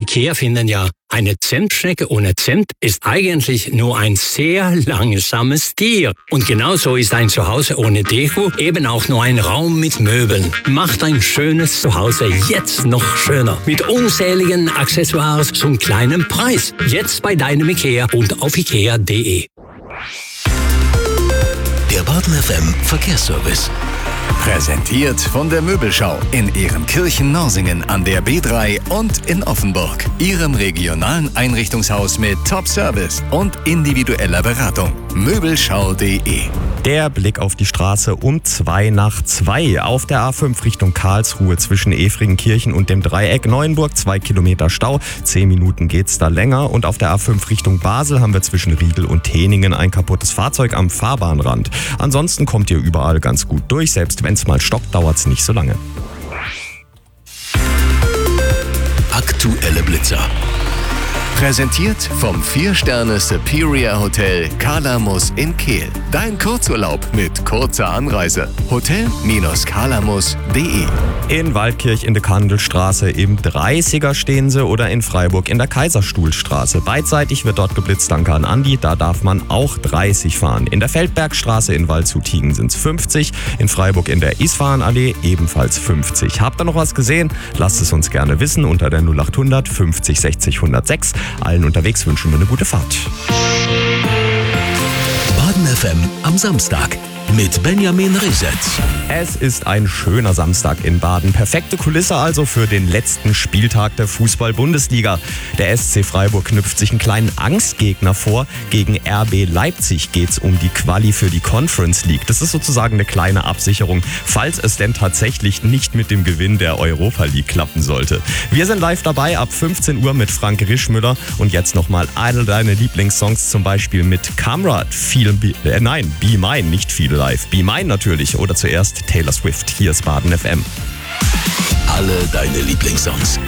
IKEA finden ja, eine Zimtschnecke ohne Zimt ist eigentlich nur ein sehr langsames Tier. Und genauso ist ein Zuhause ohne Deko eben auch nur ein Raum mit Möbeln. Macht ein schönes Zuhause jetzt noch schöner. Mit unzähligen Accessoires zum kleinen Preis. Jetzt bei deinem IKEA und auf ikea.de. Der Baden FM Verkehrsservice. Präsentiert von der Möbelschau in Ehrenkirchen-Norsingen an der B3 und in Offenburg. Ihrem regionalen Einrichtungshaus mit Top-Service und individueller Beratung. Möbelschau.de. Der Blick auf die Straße um 1:02 auf der A5 Richtung Karlsruhe zwischen Efringenkirchen und dem Dreieck Neuenburg 2 Kilometer Stau, 10 Minuten geht's da länger, und auf der A5 Richtung Basel haben wir zwischen Riedel und Teningen ein kaputtes Fahrzeug am Fahrbahnrand. Ansonsten kommt ihr überall ganz gut durch, selbst wenn es mal stockt, dauert's nicht so lange. Aktuelle Blitzer. Präsentiert vom 4-Sterne Superior Hotel Kalamus in Kehl. Dein Kurzurlaub mit kurzer Anreise. Hotel-kalamus.de. In Waldkirch in der Kandelstraße im 30er stehen sie oder in Freiburg in der Kaiserstuhlstraße. Beidseitig wird dort geblitzt, danke an Andi, da darf man auch 30 fahren. In der Feldbergstraße in Waldshut-Tiegen sind es 50, in Freiburg in der Isfahanallee ebenfalls 50. Habt ihr noch was gesehen? Lasst es uns gerne wissen unter der 0800 50 60 106. Allen unterwegs wünschen wir eine gute Fahrt. Baden FM am Samstag mit Benjamin Resetz. Es ist ein schöner Samstag in Baden. Perfekte Kulisse also für den letzten Spieltag der Fußball-Bundesliga. Der SC Freiburg knüpft sich einen kleinen Angstgegner vor. Gegen RB Leipzig geht's um die Quali für die Conference League. Das ist sozusagen eine kleine Absicherung, falls es denn tatsächlich nicht mit dem Gewinn der Europa League klappen sollte. Wir sind live dabei ab 15 Uhr mit Frank Rischmüller und jetzt nochmal all deine Lieblingssongs, zum Beispiel mit Kamrat, Be Mine, nicht viel live. Be Mine natürlich, oder zuerst Taylor Swift. Hier ist Baden FM. Alle deine Lieblingssongs